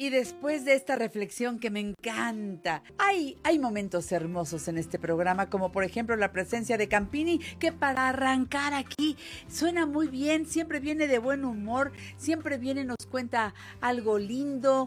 Y después de esta reflexión que me encanta, hay momentos hermosos en este programa, como por ejemplo la presencia de Campini, que para arrancar aquí suena muy bien, siempre viene de buen humor, siempre viene, nos cuenta algo lindo,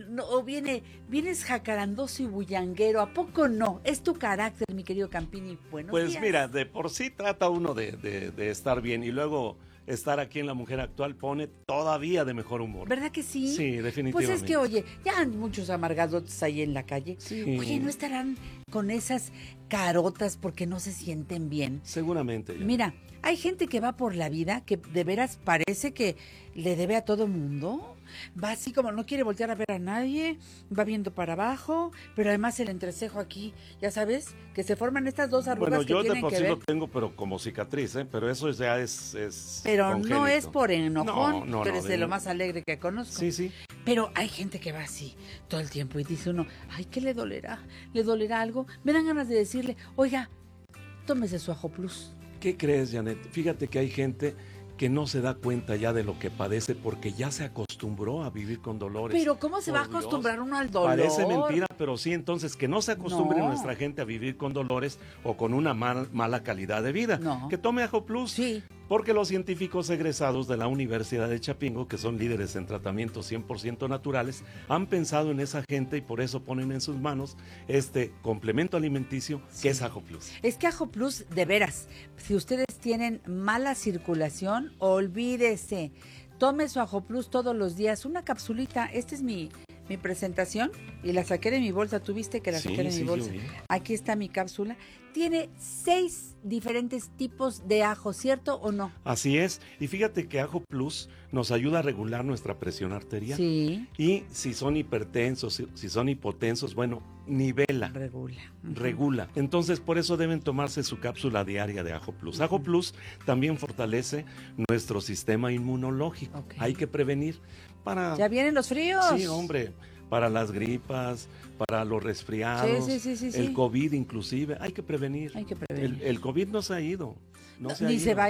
o vienes jacarandoso y bullanguero, ¿a poco no? Es tu carácter, mi querido Campini. Buenos Pues días. mira, de por sí trata uno de estar bien y luego estar aquí en La Mujer Actual pone todavía de mejor humor. ¿Verdad que sí? Sí, definitivamente. Pues es que, oye, ya hay muchos amargados ahí en la calle. Sí. Oye, ¿no estarán con esas carotas porque no se sienten bien? Seguramente. Ya. Mira, hay gente que va por la vida que de veras parece que le debe a todo mundo. Va así como no quiere voltear a ver a nadie, va viendo para abajo, pero además el entrecejo aquí, ya sabes, que se forman estas dos arrugas Bueno, que yo de tienen por que sí ver. lo tengo, pero como cicatriz, ¿eh? Pero eso ya es Pero congénito. no es por enojón, No, tú eres de lo más alegre que conozco. Sí, sí. Pero hay gente que va así todo el tiempo y dice uno, ay, ¿qué le dolerá? ¿Le dolerá algo? Me dan ganas de decirle, oiga, tómese su Ajo Plus. ¿Qué crees, Janet? Fíjate que hay gente que no se da cuenta ya de lo que padece porque ya se acostumbró a vivir con dolores. Pero ¿cómo se va a Por Dios. acostumbrar uno al dolor? Parece mentira, pero sí, entonces que no se acostumbre No. nuestra gente a vivir con dolores o con una mala calidad de vida. No. Que tome Ajo Plus. Sí. Porque los científicos egresados de la Universidad de Chapingo, que son líderes en tratamientos 100% naturales, han pensado en esa gente y por eso ponen en sus manos este complemento alimenticio que es Ajo Plus. Es que Ajo Plus, de veras, si ustedes tienen mala circulación, olvídese. Tome su Ajo Plus todos los días, una capsulita. Esta es mi presentación y la saqué de mi bolsa. ¿Tú viste que la saqué de mi bolsa? Yo vi. Aquí está mi cápsula. Tiene 6 diferentes tipos de ajo, ¿cierto o no? Así es. Y fíjate que Ajo Plus nos ayuda a regular nuestra presión arterial. Sí. Y si son hipertensos, si son hipotensos, bueno, nivela. Regula. Regula. Entonces, por eso deben tomarse su cápsula diaria de Ajo Plus. Ajo Plus también fortalece nuestro sistema inmunológico. Ok. Hay que prevenir para... ¿Ya vienen los fríos? Sí, hombre, para las gripas, para los resfriados, Sí. el COVID inclusive, hay que prevenir. Hay que prevenir. El COVID no se ha ido. No se ha Ni ido. se va